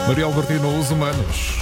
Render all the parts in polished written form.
Maria Albertina, Os Humanos.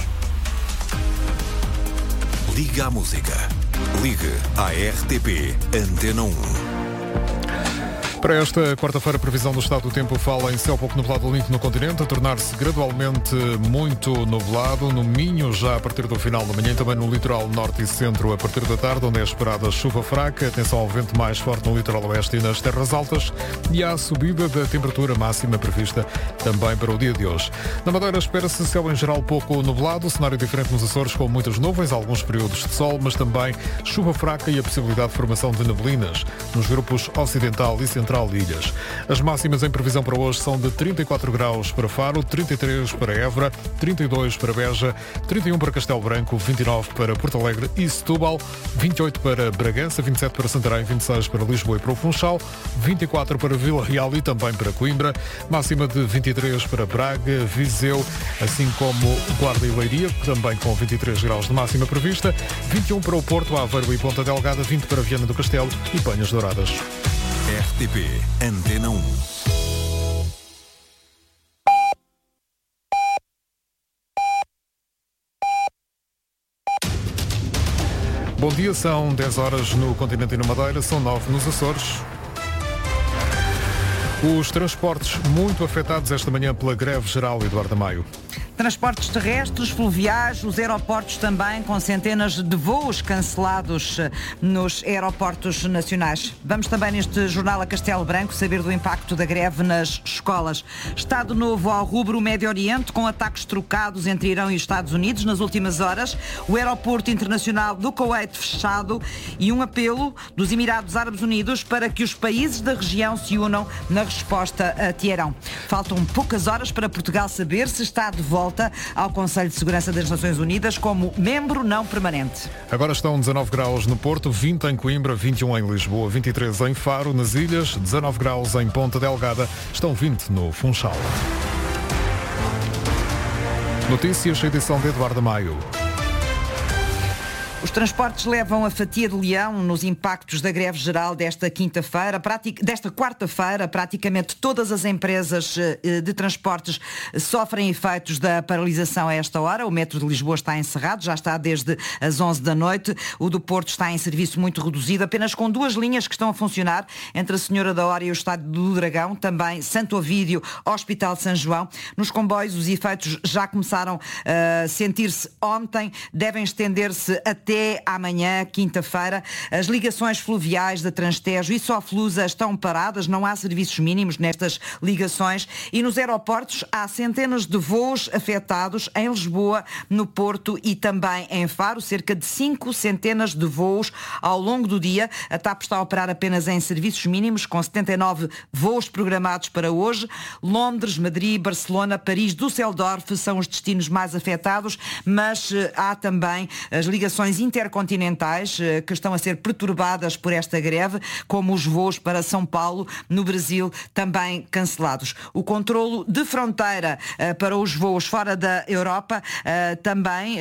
Liga à música. Ligue à RTP Antena 1. Para esta quarta-feira, a previsão do estado do tempo fala em céu pouco nublado limpo no continente, a tornar-se gradualmente muito nublado. No Minho, já a partir do final da manhã, também no litoral norte e centro, a partir da tarde, onde é esperada chuva fraca. Atenção ao vento mais forte no litoral oeste e nas terras altas. E à subida da temperatura máxima prevista também para o dia de hoje. Na Madeira, espera-se céu em geral pouco nublado, cenário diferente nos Açores, com muitas nuvens, alguns períodos de sol, mas também chuva fraca e a possibilidade de formação de neblinas nos grupos ocidental e central de ilhas. As máximas em previsão para hoje são de 34 graus para Faro, 33 para Évora, 32 para Beja, 31 para Castelo Branco, 29 para Porto Alegre e Setúbal, 28 para Bragança, 27 para Santarém, 26 para Lisboa e para o Funchal, 24 para Vila Real e também para Coimbra, máxima de 23 para Braga, Viseu, assim como Guarda e Leiria, também com 23 graus de máxima prevista, 21 para o Porto, Aveiro e Ponta Delgada, 20 para Viana do Castelo e Penhas Douradas. RTP Antena 1. Bom dia, são 10 horas no continente e na Madeira, são 9 nos Açores. Os transportes muito afetados esta manhã pela greve geral, Eduardo Maio. Transportes terrestres, fluviais, os aeroportos também, com centenas de voos cancelados nos aeroportos nacionais. Vamos também neste jornal a Castelo Branco saber do impacto da greve nas escolas. Estado novo ao rubro Médio Oriente, com ataques trocados entre Irão e Estados Unidos nas últimas horas, o aeroporto internacional do Kuwait fechado e um apelo dos Emirados Árabes Unidos para que os países da região se unam na resposta a Teherão. Faltam poucas horas para Portugal saber se está de volta ao Conselho de Segurança das Nações Unidas como membro não permanente. Agora estão 19 graus no Porto, 20 em Coimbra, 21 em Lisboa, 23 em Faro, nas ilhas, 19 graus em Ponta Delgada, estão 20 no Funchal. Notícias, edição de Eduardo Maio. Os transportes levam a fatia de leão nos impactos da greve geral desta quarta-feira. Praticamente todas as empresas de transportes sofrem efeitos da paralisação a esta hora. O metro de Lisboa está encerrado, já está desde as 11 da noite. O do Porto está em serviço muito reduzido, apenas com 2 linhas que estão a funcionar, entre a Senhora da Hora e o Estádio do Dragão, também Santo Ovídio, Hospital de São João. Nos comboios os efeitos já começaram a sentir-se ontem, devem estender-se até amanhã, quinta-feira. As ligações fluviais da Transtejo e Soflusa estão paradas, não há serviços mínimos nestas ligações e nos aeroportos há centenas de voos afetados em Lisboa, no Porto e também em Faro, cerca de 5 centenas de voos ao longo do dia. A TAP está a operar apenas em serviços mínimos, com 79 voos programados para hoje. Londres, Madrid, Barcelona, Paris, Düsseldorf são os destinos mais afetados, mas há também as ligações intercontinentais que estão a ser perturbadas por esta greve, como os voos para São Paulo, no Brasil, também cancelados. O controlo de fronteira para os voos fora da Europa também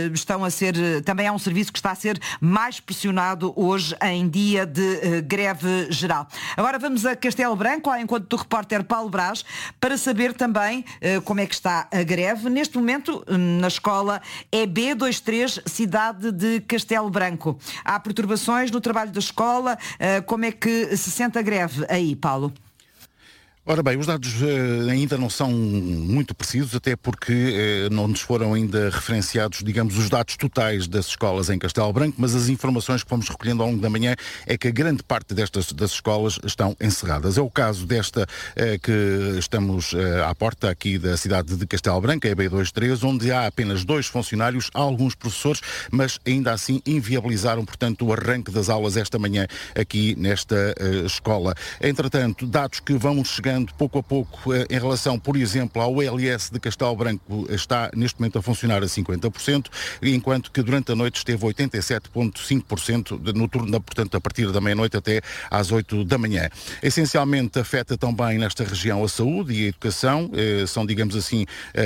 é um serviço que está a ser mais pressionado hoje em dia de greve geral. Agora vamos a Castelo Branco, ao encontro do repórter Paulo Brás, para saber também como é que está a greve. Neste momento, na escola EB23, cidade de Castelo Branco. Há perturbações no trabalho da escola. Como é que se sente a greve aí, Paulo? Ora bem, os dados ainda não são muito precisos, até porque não nos foram ainda referenciados, digamos, os dados totais das escolas em Castelo Branco, mas as informações que fomos recolhendo ao longo da manhã é que a grande parte das escolas estão encerradas. É o caso desta que estamos à porta aqui da cidade de Castelo Branco, a EB23, onde há apenas 2 funcionários, há alguns professores, mas ainda assim inviabilizaram, portanto, o arranque das aulas esta manhã aqui nesta escola. Entretanto, dados que vão chegando pouco a pouco em relação, por exemplo, ao LS de Castelo Branco, está neste momento a funcionar a 50%, enquanto que durante a noite esteve 87,5% no turno, portanto, a partir da meia-noite até às 8 da manhã. Essencialmente afeta também nesta região a saúde e a educação, são, digamos assim,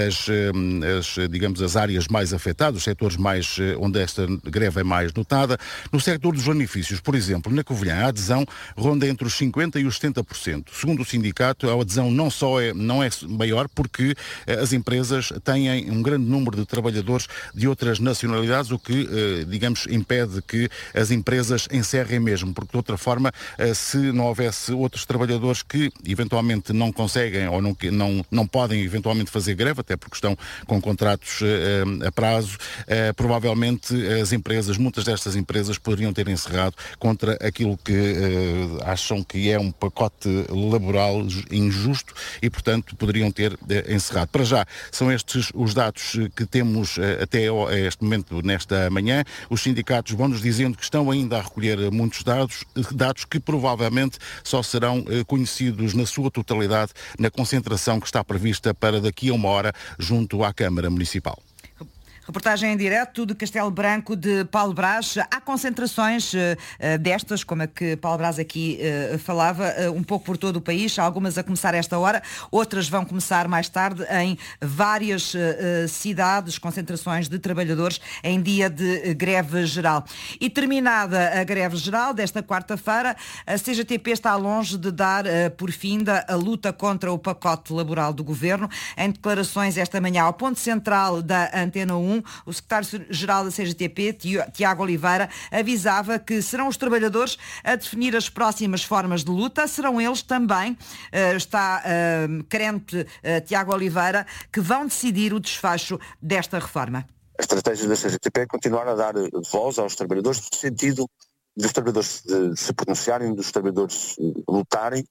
as áreas mais afetadas, os setores mais, onde esta greve é mais notada. No setor dos benefícios, por exemplo, na Covilhã, a adesão ronda entre os 50% e os 70%. Segundo o sindicato, facto a adesão não é maior porque as empresas têm um grande número de trabalhadores de outras nacionalidades, o que, digamos, impede que as empresas encerrem mesmo, porque de outra forma, se não houvesse outros trabalhadores que eventualmente não conseguem ou não podem eventualmente fazer greve, até porque estão com contratos a prazo, provavelmente muitas destas empresas poderiam ter encerrado contra aquilo que acham que é um pacote laboral injusto e, portanto, poderiam ter encerrado. Para já, são estes os dados que temos até este momento, nesta manhã. Os sindicatos vão-nos dizendo que estão ainda a recolher muitos dados que provavelmente só serão conhecidos na sua totalidade na concentração que está prevista para daqui a 1 hora junto à Câmara Municipal. Reportagem em direto de Castelo Branco de Paulo Brás. Há concentrações destas, como é que Paulo Brás aqui falava, um pouco por todo o país, algumas a começar a esta hora, outras vão começar mais tarde em várias cidades, concentrações de trabalhadores em dia de greve geral. E terminada a greve geral desta quarta-feira, a CGTP está longe de dar por finda a luta contra o pacote laboral do Governo. Em declarações esta manhã ao ponto central da Antena 1, o secretário-geral da CGTP, Tiago Oliveira, avisava que serão os trabalhadores a definir as próximas formas de luta. Serão eles também, está crente Tiago Oliveira, que vão decidir o desfecho desta reforma. A estratégia da CGTP é continuar a dar voz aos trabalhadores, no sentido dos trabalhadores se pronunciarem, dos trabalhadores lutarem,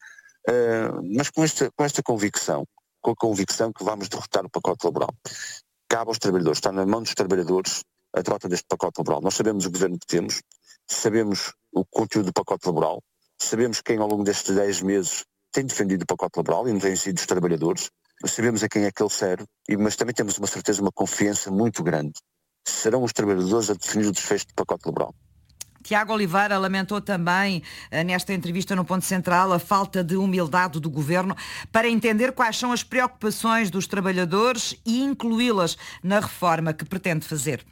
mas com esta convicção, com a convicção que vamos derrotar o pacote laboral. Cabe aos trabalhadores, está na mão dos trabalhadores a trota deste pacote laboral. Nós sabemos o governo que temos, sabemos o conteúdo do pacote laboral, sabemos quem ao longo destes 10 meses tem defendido o pacote laboral e não têm sido os trabalhadores, sabemos a quem é que ele serve, mas também temos uma certeza, uma confiança muito grande. Serão os trabalhadores a definir o desfecho do pacote laboral. Tiago Oliveira lamentou também, nesta entrevista no Ponto Central, a falta de humildade do Governo para entender quais são as preocupações dos trabalhadores e incluí-las na reforma que pretende fazer.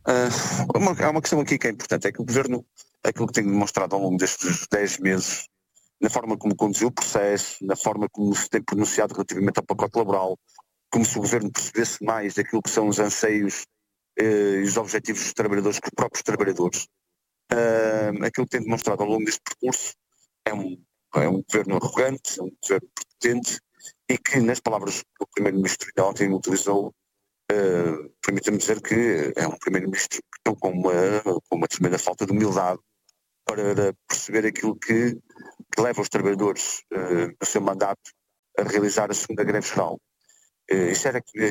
Há uma questão aqui que é importante, é que o Governo, aquilo que tem demonstrado ao longo destes 10 meses, na forma como conduziu o processo, na forma como se tem pronunciado relativamente ao pacote laboral, como se o Governo percebesse mais daquilo que são os anseios e os objetivos dos trabalhadores que os próprios trabalhadores. Aquilo que tem demonstrado ao longo deste percurso é um governo arrogante, é um governo prepotente e que, nas palavras que o Primeiro-Ministro ontem utilizou, permita-me dizer que é um Primeiro-Ministro que com uma tremenda falta de humildade para perceber aquilo que leva os trabalhadores no seu mandato a realizar a segunda greve geral. Isso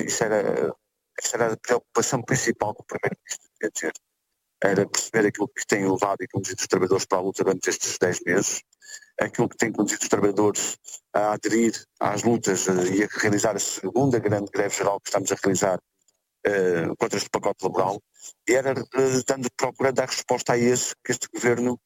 era a preocupação principal que o Primeiro-Ministro devia ter. Era perceber aquilo que tem levado e conduzido os trabalhadores para a luta durante estes 10 meses, aquilo que tem conduzido os trabalhadores a aderir às lutas e a realizar a segunda grande greve geral que estamos a realizar contra este pacote laboral, e era procurando dar resposta a esse que este governo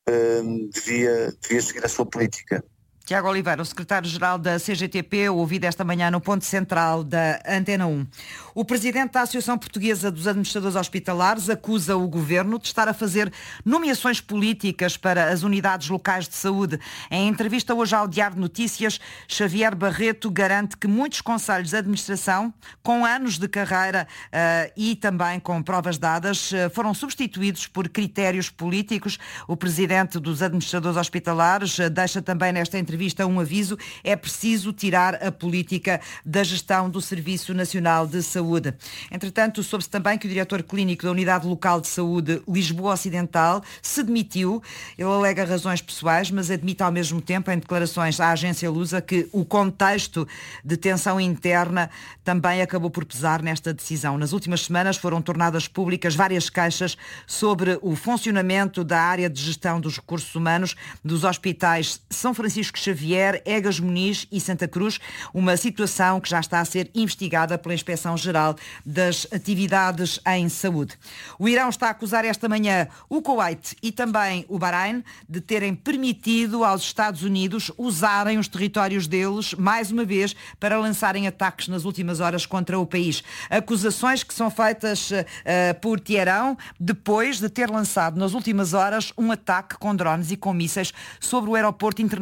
devia seguir a sua política. Tiago Oliveira, o secretário-geral da CGTP, ouvido esta manhã no Ponto Central da Antena 1. O presidente da Associação Portuguesa dos Administradores Hospitalares acusa o governo de estar a fazer nomeações políticas para as unidades locais de saúde. Em entrevista hoje ao Diário de Notícias, Xavier Barreto garante que muitos conselhos de administração, com anos de carreira e também com provas dadas, foram substituídos por critérios políticos. O presidente dos Administradores Hospitalares deixa também nesta entrevista um aviso: é preciso tirar a política da gestão do Serviço Nacional de Saúde. Entretanto, soube-se também que o diretor clínico da Unidade Local de Saúde Lisboa Ocidental se demitiu. Ele alega razões pessoais, mas admite ao mesmo tempo, em declarações à agência Lusa, que o contexto de tensão interna também acabou por pesar nesta decisão. Nas últimas semanas foram tornadas públicas várias queixas sobre o funcionamento da área de gestão dos recursos humanos dos hospitais São Francisco Xavier, Egas Muniz e Santa Cruz, uma situação que já está a ser investigada pela Inspeção-Geral das Atividades em Saúde. O Irão está a acusar esta manhã o Kuwait e também o Bahrein de terem permitido aos Estados Unidos usarem os territórios deles, mais uma vez, para lançarem ataques nas últimas horas contra o país. Acusações que são feitas por Teherão depois de ter lançado nas últimas horas um ataque com drones e com mísseis sobre o aeroporto internacional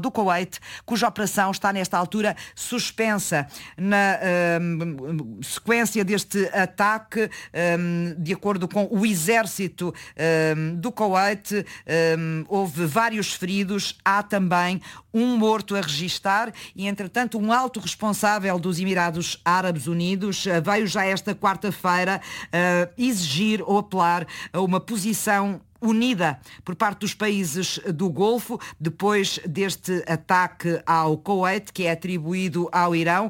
do Kuwait, cuja operação está nesta altura suspensa. Na sequência deste ataque, de acordo com o exército do Kuwait, houve vários feridos, há também um morto a registar e, entretanto, um alto responsável dos Emirados Árabes Unidos veio já esta quarta-feira exigir ou apelar a uma posição unida por parte dos países do Golfo, depois deste ataque ao Kuwait, que é atribuído ao Irão.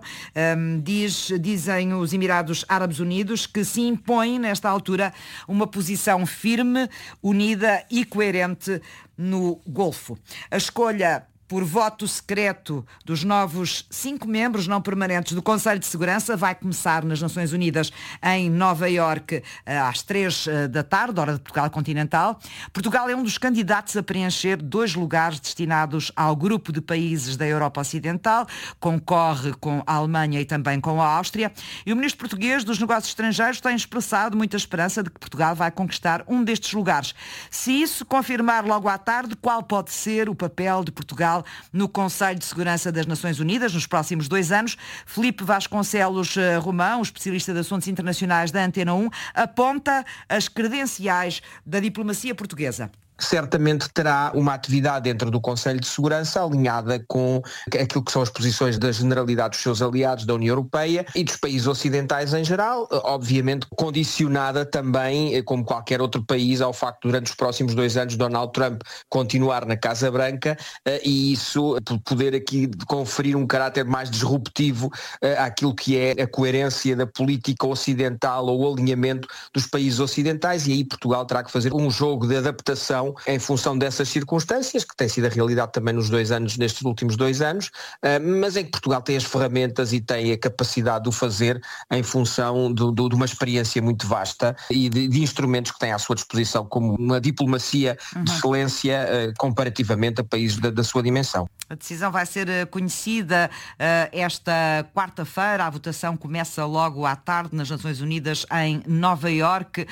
Dizem os Emirados Árabes Unidos que se impõe, nesta altura, uma posição firme, unida e coerente no Golfo. A escolha por voto secreto dos novos 5 membros não permanentes do Conselho de Segurança vai começar nas Nações Unidas em Nova Iorque às 3 da tarde, hora de Portugal continental. Portugal é um dos candidatos a preencher 2 lugares destinados ao grupo de países da Europa Ocidental, concorre com a Alemanha e também com a Áustria. E o ministro português dos Negócios Estrangeiros tem expressado muita esperança de que Portugal vai conquistar um destes lugares. Se isso confirmar logo à tarde, qual pode ser o papel de Portugal no Conselho de Segurança das Nações Unidas nos próximos 2 anos? Filipe Vasconcelos Romão, o especialista de assuntos internacionais da Antena 1, aponta as credenciais da diplomacia portuguesa. Certamente terá uma atividade dentro do Conselho de Segurança alinhada com aquilo que são as posições da generalidade dos seus aliados da União Europeia e dos países ocidentais em geral, obviamente condicionada também, como qualquer outro país, ao facto de durante os próximos 2 anos Donald Trump continuar na Casa Branca e isso poder aqui conferir um caráter mais disruptivo àquilo que é a coerência da política ocidental ou o alinhamento dos países ocidentais, e aí Portugal terá que fazer um jogo de adaptação em função dessas circunstâncias, que tem sido a realidade também nestes últimos 2 anos, mas em que Portugal tem as ferramentas e tem a capacidade de o fazer em função de uma experiência muito vasta e de instrumentos que tem à sua disposição, como uma diplomacia de excelência comparativamente a países da sua dimensão. A decisão vai ser conhecida esta quarta-feira. A votação começa logo à tarde nas Nações Unidas em Nova Iorque,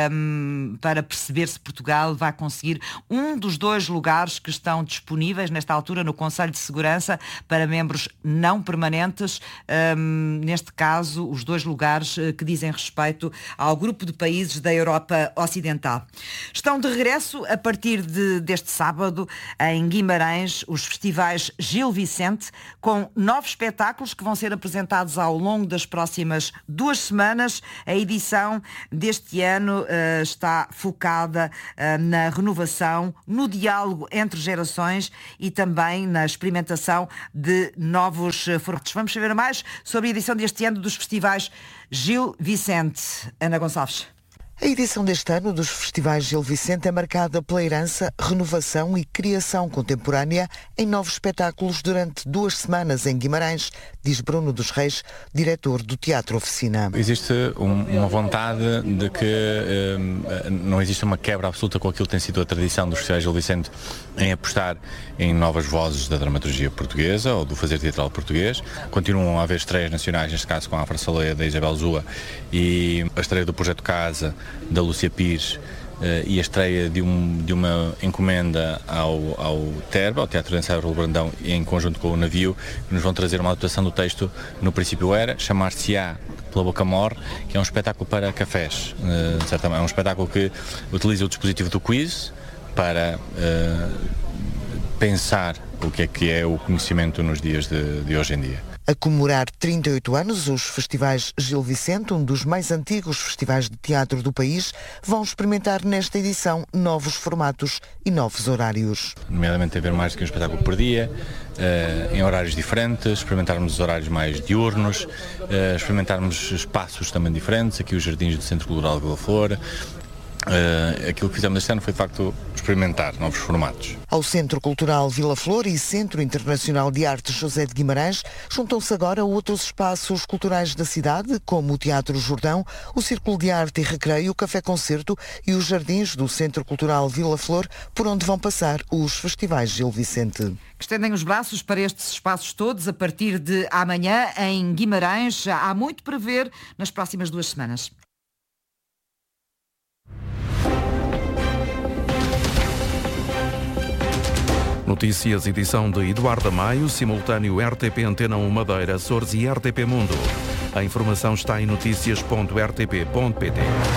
para perceber se Portugal vai conseguir um dos 2 lugares que estão disponíveis nesta altura no Conselho de Segurança para membros não permanentes, neste caso os 2 lugares que dizem respeito ao grupo de países da Europa Ocidental. Estão de regresso a partir deste sábado em Guimarães os festivais Gil Vicente, com novos espetáculos que vão ser apresentados ao longo das próximas 2 semanas. A edição deste ano está focada na renovação, no diálogo entre gerações e também na experimentação de novos formatos. Vamos saber mais sobre a edição deste ano dos festivais Gil Vicente. Ana Gonçalves. A edição deste ano dos festivais Gil Vicente é marcada pela herança, renovação e criação contemporânea em novos espetáculos durante 2 semanas em Guimarães, diz Bruno dos Reis, diretor do Teatro Oficina. Existe uma vontade de que não existe uma quebra absoluta com aquilo que tem sido a tradição dos festivais Gil Vicente em apostar em novas vozes da dramaturgia portuguesa ou do fazer teatral português. Continuam a haver estreias nacionais, neste caso com a Afra-Saleia da Isabel Zua e a estreia do Projeto Casa da Lúcia Pires e a estreia de uma encomenda ao TERB, ao Teatro de Ensaio Raul Brandão, em conjunto com o Navio, que nos vão trazer uma adaptação do texto No Princípio Era, chamar-se-á Pela Boca Morre, que é um espetáculo para cafés. É um espetáculo que utiliza o dispositivo do quiz para pensar o que é o conhecimento nos dias de hoje em dia. A comemorar 38 anos, os festivais Gil Vicente, um dos mais antigos festivais de teatro do país, vão experimentar nesta edição novos formatos e novos horários. Nomeadamente haver mais do que um espetáculo por dia, em horários diferentes, experimentarmos os horários mais diurnos, experimentarmos espaços também diferentes, aqui os jardins do Centro Cultural de Vila Flor. Aquilo que fizemos este ano foi de facto experimentar novos formatos. Ao Centro Cultural Vila Flor e Centro Internacional de Arte José de Guimarães juntam-se agora outros espaços culturais da cidade, como o Teatro Jordão, o Círculo de Arte e Recreio, o Café Concerto e os jardins do Centro Cultural Vila Flor, por onde vão passar os festivais Gil Vicente. Estendem os braços para estes espaços todos a partir de amanhã em Guimarães. Há muito para ver nas próximas 2 semanas. Notícias, edição de Eduardo Maio, simultâneo RTP Antena 1 Madeira, Açores e RTP Mundo. A informação está em noticias.rtp.pt.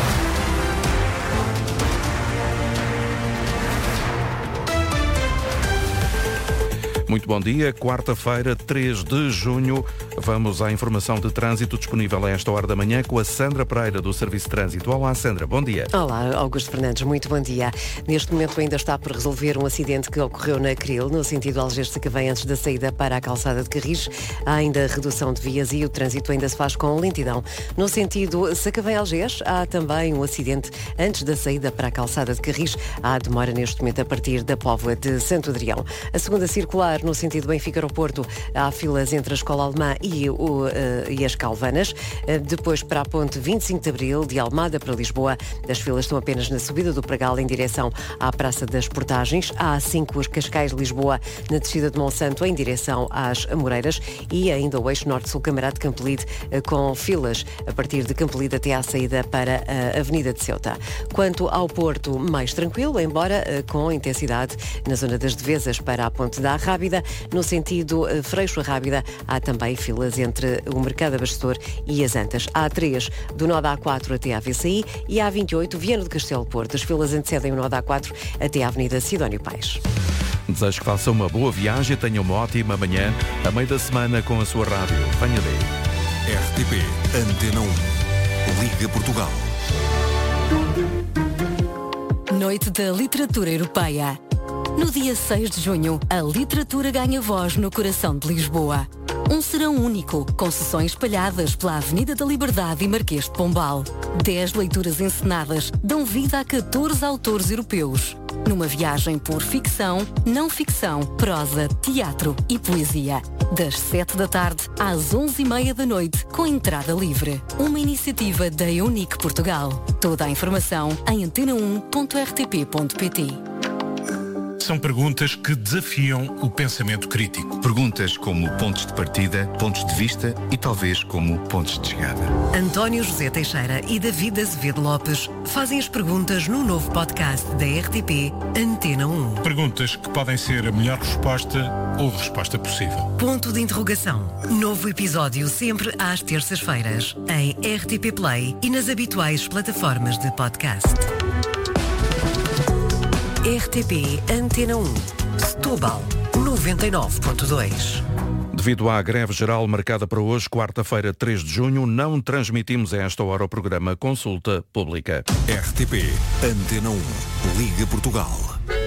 Muito bom dia, quarta-feira, 3 de junho. Vamos à informação de trânsito disponível a esta hora da manhã com a Sandra Pereira, do Serviço de Trânsito. Olá, Sandra, bom dia. Olá, Augusto Fernandes, muito bom dia. Neste momento ainda está por resolver um acidente que ocorreu na Cril, no sentido Algés-Sacavém, antes da saída para a calçada de Carris. Há ainda redução de vias e o trânsito ainda se faz com lentidão. No sentido Sacavém-Algés, há também um acidente antes da saída para a calçada de Carris. Há demora neste momento a partir da Póvoa de Santo Adrião. A segunda circular, no sentido Benfica-Aeroporto, há filas entre a Escola Alemã e as Calvanas. Depois para a ponte 25 de Abril, de Almada para Lisboa, as filas estão apenas na subida do Pragal em direção à Praça das Portagens. Há A5 os Cascais-Lisboa, na descida de Monsanto em direção às Amoreiras, e ainda o eixo Norte-Sul Camarate Campolide, com filas a partir de Campolide até à saída para a Avenida de Ceuta. Quanto ao Porto, mais tranquilo, embora com intensidade na zona das Devesas para a Ponte da Arrábida. No sentido Freixo-Arrábida, há também filas entre o Mercado Abastecedor e as Antas. Há A3 do nó da A4 até à VCI e há A28 Viana do Castelo Porto. As filas antecedem o nó da A4 até à Avenida Sidónio Paes. Desejo que faça uma boa viagem, tenha uma ótima manhã, a meio da semana com a sua rádio. Venha daí. RTP Antena 1. Liga Portugal. Noite da Literatura Europeia. No dia 6 de junho, a literatura ganha voz no coração de Lisboa. Um serão único, com sessões espalhadas pela Avenida da Liberdade e Marquês de Pombal. 10 leituras encenadas dão vida a 14 autores europeus. Numa viagem por ficção, não ficção, prosa, teatro e poesia. Das 7 da tarde às 11h30 da noite, com entrada livre. Uma iniciativa da Eunic Portugal. Toda a informação em antena1.rtp.pt. São perguntas que desafiam o pensamento crítico. Perguntas como pontos de partida, pontos de vista e talvez como pontos de chegada. António José Teixeira e David Azevedo Lopes fazem as perguntas no novo podcast da RTP Antena 1. Perguntas que podem ser a melhor resposta ou a resposta possível. Ponto de interrogação. Novo episódio sempre às terças-feiras em RTP Play e nas habituais plataformas de podcast. RTP Antena 1, Setúbal, 99.2. Devido à greve geral marcada para hoje, quarta-feira, 3 de junho, não transmitimos a esta hora o programa Consulta Pública. RTP Antena 1, Liga Portugal.